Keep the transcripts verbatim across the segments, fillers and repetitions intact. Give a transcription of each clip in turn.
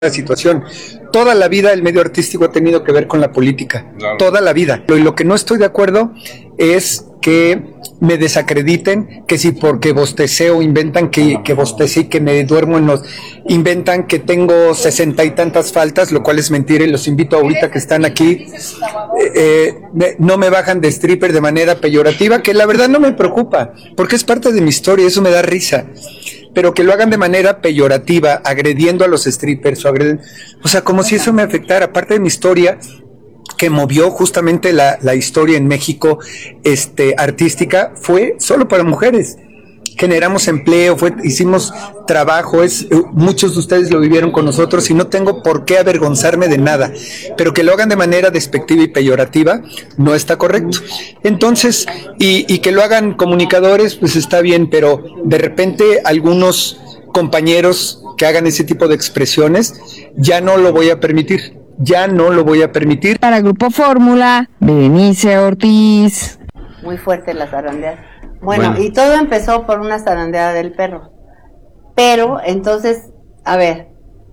situación. Toda la vida el medio artístico ha tenido que ver con la política, claro. Toda la vida. Lo, lo que no estoy de acuerdo es que me desacrediten, que si porque bosteceo inventan que, que bostecé y que me duermo en los... Inventan que tengo sesenta y tantas faltas, lo cual es mentira, y los invito ahorita que están aquí, eh, eh, me, no me bajan de stripper de manera peyorativa, que la verdad no me preocupa, porque es parte de mi historia, eso me da risa. Pero que lo hagan de manera peyorativa, agrediendo a los strippers, o agrediendo, o sea, como si eso me afectara, parte de mi historia, que movió justamente la, la historia en México, este, artística, fue solo para mujeres. Generamos empleo, fue, hicimos trabajo, es, muchos de ustedes lo vivieron con nosotros y no tengo por qué avergonzarme de nada, pero que lo hagan de manera despectiva y peyorativa no está correcto. Entonces, y, y que lo hagan comunicadores, pues está bien, pero de repente algunos compañeros que hagan ese tipo de expresiones, ya no lo voy a permitir, ya no lo voy a permitir. Para Grupo Fórmula, Berenice Ortiz. Muy fuerte la zarandeada. Bueno, bueno, y todo empezó por una zarandeada del perro. Pero, entonces, a ver.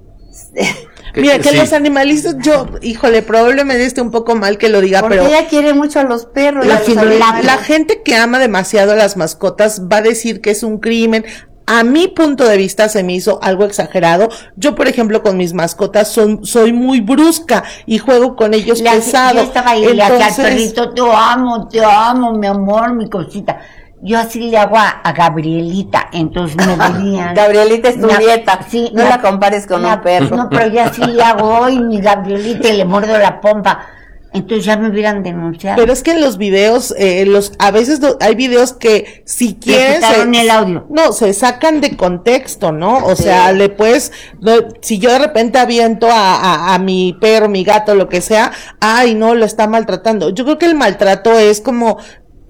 Mira, que sí. Los animalistas, yo, híjole, probablemente esté un poco mal que lo diga, porque pero... ella quiere mucho a los perros. La, los la, la gente que ama demasiado a las mascotas va a decir que es un crimen. A mi punto de vista se me hizo algo exagerado. Yo, por ejemplo, con mis mascotas son, soy muy brusca y juego con ellos le pesado. Yo estaba ahí, Entonces... le hacía al perrito, te amo, te amo, mi amor, mi cosita. Yo así le hago a, a Gabrielita, entonces me venían. Gabrielita es tu la, nieta, sí, no la, la compares con la, un perro. No, pero yo así le hago hoy, mi Gabrielita, y le muerdo la pompa. Entonces ya me hubieran denunciado. Pero es que en los videos, eh, los a veces no, hay videos que si quieres... Le el audio. No, se sacan de contexto, ¿no? O sí. sea, le puedes... No, si yo de repente aviento a, a, a mi perro, mi gato, lo que sea, ay, no, lo está maltratando. Yo creo que el maltrato es como...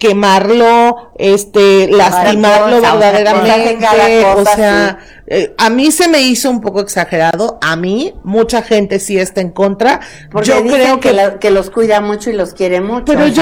quemarlo, este, lastimarlo cosa, verdaderamente, o sea, cosa, o sea sí. eh, a mí se me hizo un poco exagerado, a mí, mucha gente sí está en contra, porque yo creo que, que, la, que los cuida mucho y los quiere mucho, pero yo,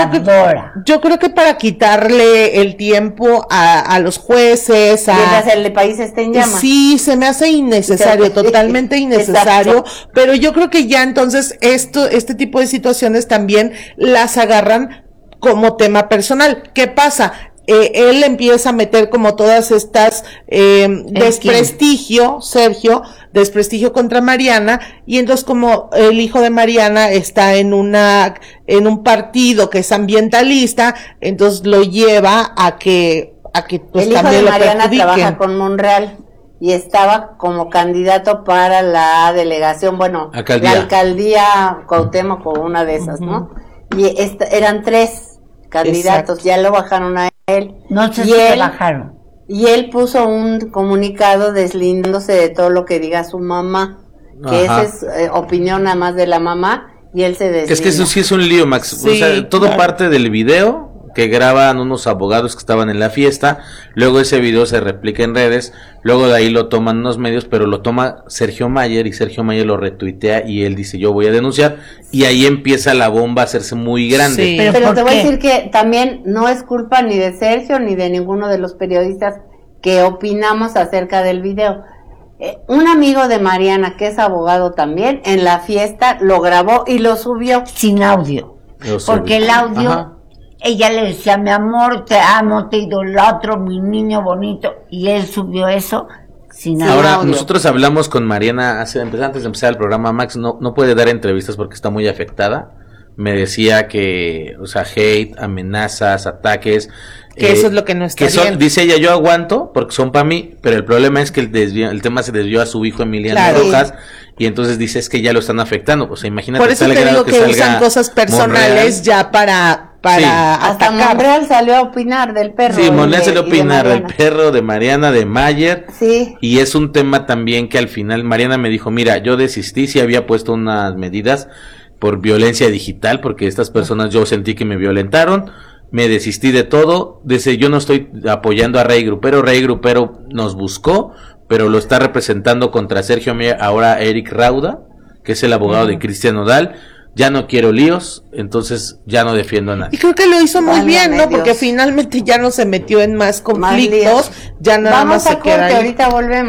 yo creo que para quitarle el tiempo a, a los jueces, a el país está en llamas. Sí, se me hace innecesario, totalmente innecesario, exacto. Pero yo creo que ya entonces esto, este tipo de situaciones también las agarran como tema personal. ¿Qué pasa? Eh, él empieza a meter como todas estas eh, desprestigio, Sergio, desprestigio contra Mariana, y entonces como el hijo de Mariana está en una en un partido que es ambientalista, entonces lo lleva a que a que pues, el hijo también de lo Mariana perjudiquen. Trabaja con Monreal y estaba como candidato para la delegación, bueno, alcaldía. la alcaldía Cuauhtémoc o una de esas, uh-huh. ¿no? Y esta, eran tres candidatos, exacto. Ya lo bajaron a él. No sé y si él, lo bajaron. Y él puso un comunicado deslindándose de todo lo que diga su mamá, que Ajá. esa es eh, opinión nada más de la mamá, y él se deslinda. Es que eso sí es un lío, Max. Sí, o sea, todo claro. parte del video que graban unos abogados que estaban en la fiesta, luego ese video se replica en redes, luego de ahí lo toman unos medios, pero lo toma Sergio Mayer y Sergio Mayer lo retuitea y él dice yo voy a denunciar y ahí empieza la bomba a hacerse muy grande. Sí, pero, pero te voy a decir que también no es culpa ni de Sergio ni de ninguno de los periodistas que opinamos acerca del video. Eh, un amigo de Mariana que es abogado también en la fiesta lo grabó y lo subió sin audio, porque el audio Ajá. Ella le decía, mi amor, te amo, te idolatro, mi niño bonito, y él subió eso sin audio. Ahora, nosotros hablamos con Mariana, hace, antes de empezar el programa, Max no, no puede dar entrevistas porque está muy afectada, me decía que, o sea, hate, amenazas, ataques... Que eh, eso es lo que no está que son, bien. Dice ella, yo aguanto porque son para mí, pero el problema es que el, desvío, el tema se desvió a su hijo Emiliano claro. Rojas, y entonces dice, es que ya lo están afectando, o sea, imagínate. Por eso te digo que, que usan cosas personales Monreal. ya para... Para sí. Hasta Monreal salió a opinar del perro. Sí, Monreal salió a opinar de del perro, de Mariana, de Mayer. Sí. Y es un tema también que al final Mariana me dijo, mira, yo desistí, sí había puesto unas medidas por violencia digital, porque estas personas yo sentí que me violentaron, me desistí de todo. Dice, yo no estoy apoyando a Rey Grupero, Rey Grupero nos buscó, pero lo está representando contra Sergio Mayer, ahora Eric Rauda, que es el abogado uh-huh. de Cristian Nodal. Ya no quiero líos, entonces ya no defiendo a nadie. Y creo que lo hizo muy Válgame bien, ¿no? Dios. Porque finalmente ya no se metió en más conflictos, más ya nada Vamos más se a corte, queda ahí. Ahorita volvemos.